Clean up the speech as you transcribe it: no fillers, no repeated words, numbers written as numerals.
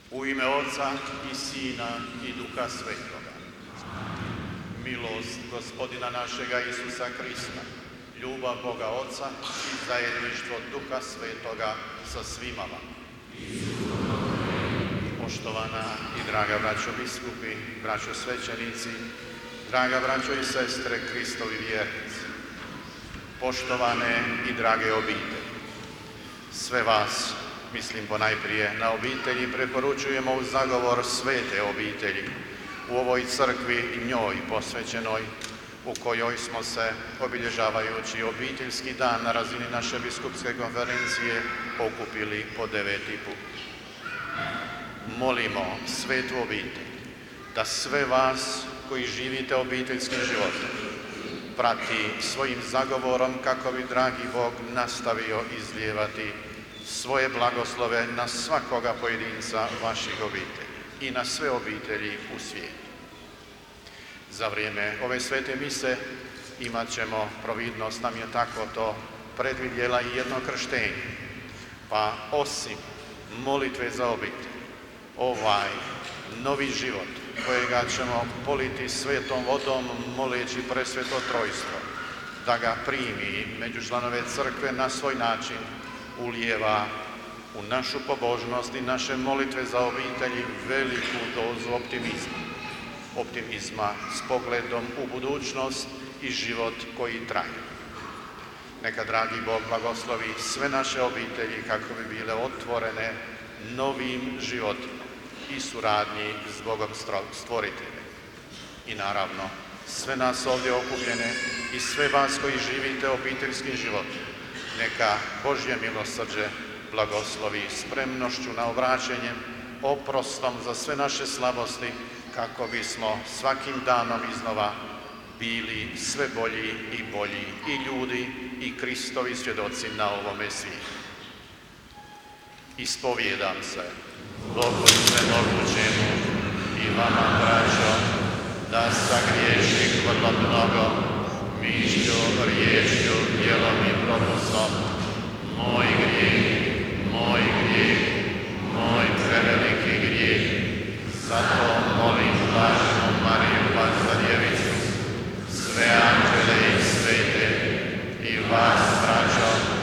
U ime Oca i Sina i Duha Svetoga. Milost Gospodina našega Isusa Krista, ljubav Boga Oca i zajedništvo Duha Svetoga sa svima vama. Poštovana i draga braćo biskupi, braćo svećenici, draga braćo i sestre Kristovi vjernici, poštovane i drage obitelji, sve vas, mislim ponajprije na obitelji, preporučujemo u zagovor svete obitelji u ovoj crkvi i njoj posvećenoj, u kojoj smo se, obilježavajući obiteljski dan na razini naše biskupske konferencije, okupili po 9. put. Molimo svetu obitelj da sve vas koji živite obiteljskim životom prati svojim zagovorom kako bi dragi Bog nastavio izlijevati svoje blagoslove na svakoga pojedinca vaših obitelji i na sve obitelji u svijetu. Za vrijeme ove svete mise imat ćemo, providnost nam je tako to predvidjela, i jedno krštenje, pa osim molitve za obitelj, ovaj novi život kojega ćemo politi svetom vodom, moleći presveto trojstvo da ga primi među članove crkve, na svoj način ulijeva u našu pobožnost i naše molitve za obitelji veliku dozu optimizma s pogledom u budućnost i život koji traje. Neka dragi Bog blagoslovi sve naše obitelji kako bi bile otvorene novim životima i suradnji s Bogom stvoriteljem. I naravno, sve nas ovdje okupljene i sve vas koji živite obiteljskim životom, neka Božje milosrđe blagoslovi spremnošću na obraćenje, oprostom za sve naše slabosti, kako bismo svakim danom iznova bili sve bolji i bolji i ljudi i Kristovi svjedoci na ovome svijetu. Ispovijedam se Bogu svemogućemu i vama, braćo, da sagriješih vrlo mnogo mišlju, riječju, djelom i propustom. Moj grijeh, moj preveliki grijeh. Zato